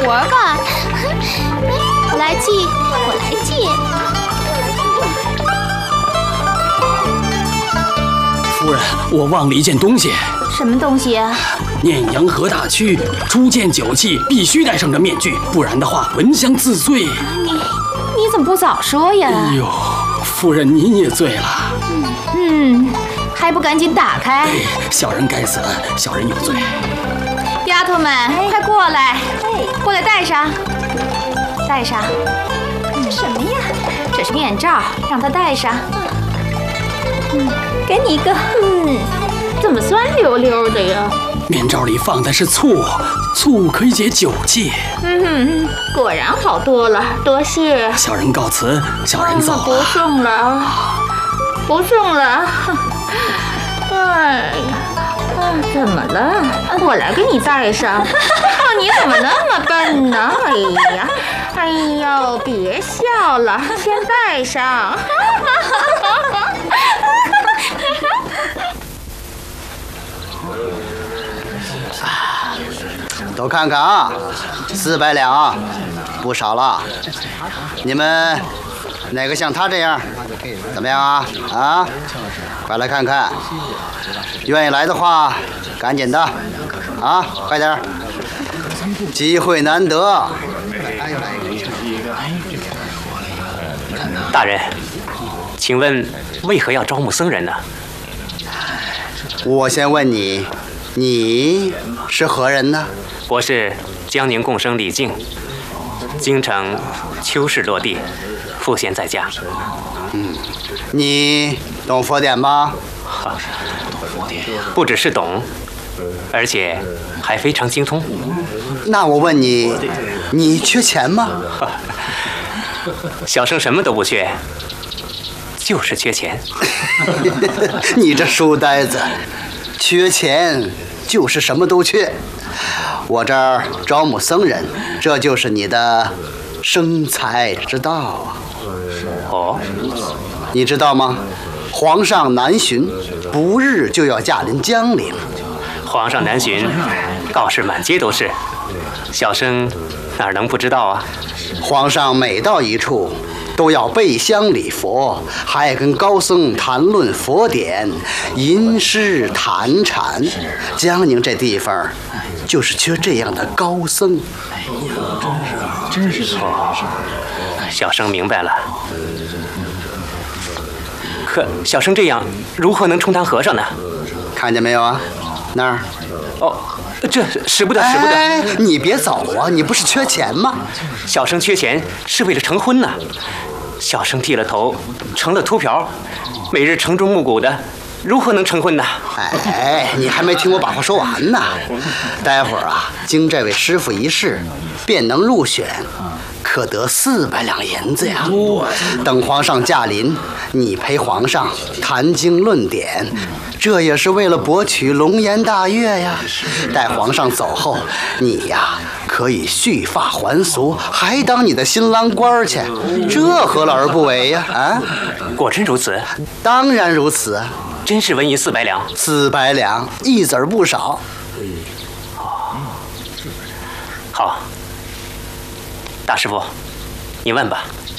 活干。我来记，我来记。 夫人，我忘了一件东西。 什么东西啊？ 念洋河大区初见酒器必须戴上这面具，不然的话闻香自醉。 你怎么不早说呀？ 哎呦，夫人您也醉了。 还不赶紧打开！ 小人该死，小人有罪。 丫头们，快过来！过来戴上，戴上。这什么呀？这是面罩，让她戴上。给你一个。怎么酸溜溜的呀？ 面罩里放的是醋，醋可以解酒气。 果然好多了，多谢。 小人告辞，小人走了。 不送了，不送了。哎呀，怎么了？我来给你戴上。你怎么那么笨呢？哎呦，别笑了，先戴上。 都看看啊，400两，不少了。你们哪个像他这样？怎么样啊？啊，快来看看。愿意来的话，赶紧的，啊，快点，机会难得。 大人，请问为何要招募僧人呢？ 我先问你，你是何人呢？ 我是江宁共生李靖，京城秋氏落地，赋闲在家。 你懂佛典吗？ 不只是懂，而且还非常精通。 那我问你，你缺钱吗？ 小生什么都不缺，就是缺钱。 你这书呆子，缺钱就是什么都缺。我这儿招募僧人，这就是你的生财之道啊！ 哦， 你知道吗？皇上南巡，不日就要驾临江陵。 皇上南巡，告示满街都是，小生哪能不知道啊？ 皇上每到一处，都要备香礼佛，还跟高僧谈论佛典，吟诗谈禅。江宁这地方，就是缺这样的高僧。 真是哦，小生明白了。可小生这样如何能充当和尚呢？ 看见没有啊？那儿。 哦，这使不得，使不得！ 哎，你别走啊！你不是缺钱吗？ 小生缺钱是为了成婚呢。小生剃了头，成了秃瓢，每日城中暮鼓的，如何能成婚呢？ 哎，你还没听我把话说完呢。待会儿啊，经这位师傅一试，便能入选，可得400两银子呀。等皇上驾临，你陪皇上谈经论典，这也是为了博取龙颜大悦呀。待皇上走后，你呀可以续发还俗，还当你的新郎官去，这何乐而不为呀？啊， 果真如此？ 当然如此啊。 真是文银400两 ，400两，一子儿不少。 好，大师傅，你问吧。